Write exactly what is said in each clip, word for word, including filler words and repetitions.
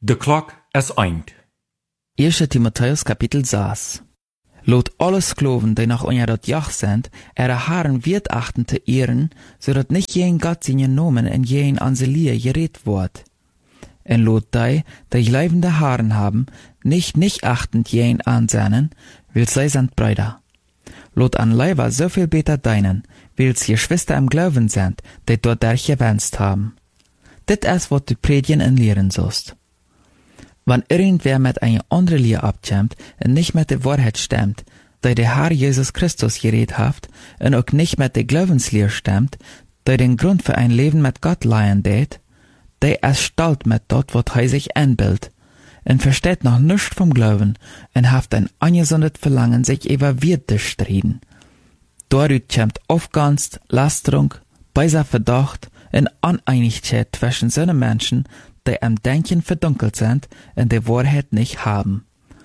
De klok is eind. Eerste Timotheus kapitel zes. Laat alle Skloven, die nach onder dat jacht zijn, ihre Herren wertachten te ehren, zodat nicht jeden Gott seine Nomen en jeden an sie Lier geredet wird. En laat die, die leibende Herren haben, nicht nicht achtend jeden ansehnen, will sie sind Brüder. Laat an Leiber so viel beter deinen, weil sie Geschwister im Glauben sind, die dort durch gewünscht haben. Dit ist, was du predigen en lehren sollst. Wenn irgendwer mit einer anderen Lehr abkommt und nicht mit der Wahrheit stimmt, die der Herr Jesus Christus geredet hat, und auch nicht mit der Glaubenslehr stimmt, die den Grund für ein Leben mit Gott leihen tät, der ist stolz mit dort, was er sich einbildet, und versteht noch nichts vom Glauben, und hat ein angesundet Verlangen, sich über Wirt zu streiten. Dadurch kommt Aufganst, Lasterung, böser Verdacht und Uneinigkeit zwischen so Menschen, die am Denken verdunkelt sind und die Wahrheit nicht haben.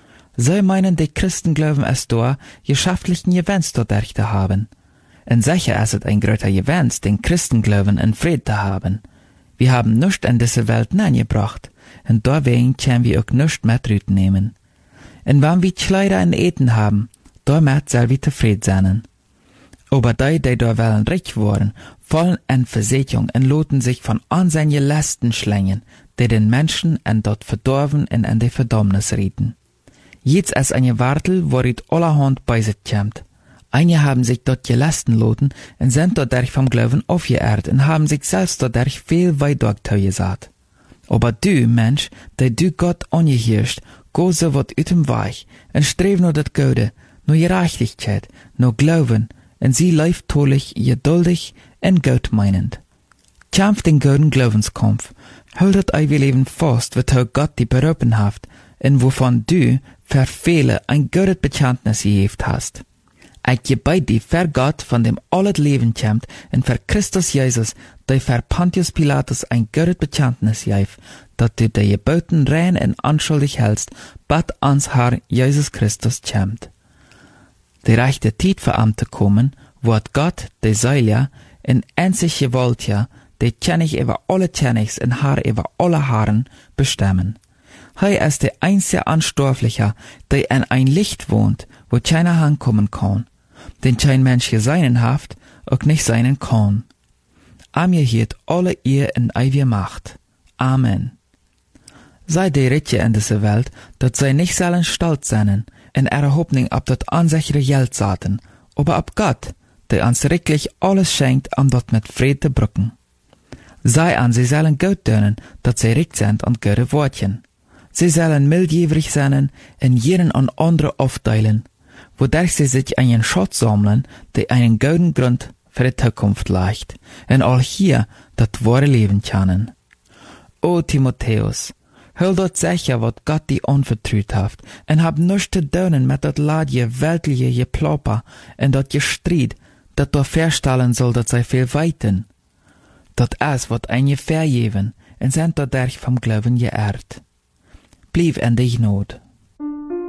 Sie meinen, die Christen glauben es da, geschäftlichen Gewinst dadurch zu haben. Und sicher ist es ein großer Gewinst, den Christen glauben, in Frieden zu haben. Wir haben nichts in diese Welt gebracht, und deswegen können wir auch nichts mit nehmen. Und wenn wir Kleider und Eten haben, damit soll wir zufrieden sein. Aber die, die da wollen reich worden, fallen in Versättigung und loten sich von ansehnlichen Lasten schlängen, die den Menschen in dort verdorben und in die Verdammnis rieten. Jetzt ist eine Wartel, worit allerhand bei sich kommt. Einige haben sich dort gelasten loten und sind dadurch vom Glauben aufgeehrt und haben sich selbst dadurch viel weit durchgesagt. Aber du, Mensch, der du Gott angehörst, go so wat uit dem Weg und streb nur das Gute, nur Gerechtigkeit, nur Glauben, und sie läuft tolich, geduldig und gutmeinend. Kämpft den guten Glaubenskampf, haltet euer Leben fast, wat Gott die berufen hat, und wovon du für viele ein gutes Bekenntnis gegeben hast. Ich gebe dir für Gott, von dem alles Leben kommt, und für Christus Jesus, der für Pontius Pilatus ein gutes Bekenntnis gibt, dass du die Geboten rein und anschuldig hältst, bis ans Herr Jesus Christus kommt. Die rechte Zeit für Amte kommen, wird Gott, der Säule, in einzig gewollt ja, der König über alle Königs und Herr über alle Herren bestimmen. Er ist der einzige Anstoffliche, der in ein Licht wohnt, wo keiner hinkommen kann, den kein Mensch geseinen haft, auch nicht seinen kann. Am ihr hielt alle ihr in ewige Macht. Amen. Sei die Ritje in dieser Welt, dat sei nicht sollen stolz sein, in ihrer Hoffnung ab dat ansichere Geld saten, aber ab Gott, der uns wirklich alles schenkt, um dort mit Friede zu brücken. Sei an, sie sollen gut tun, dat sie richt sind und gute Wortchen. Sie sollen mildjährig sein, in jeden an andere aufteilen, wodurch sie sich einen Schatz sammeln, der einen guten Grund für die Zukunft legt, und all hier das wahre Leben können. O Timotheus, hör dort sicher, was Gott die anvertraut hat, und hab nichts zu tun mit dat ladje weltliche Geplapper und dat Gestreit, dat du verstellen soll, dat sei viel weiten. Dat ist, was einige vergeben, und sind dadurch vom Glauben geehrt. Blieb in dich Not.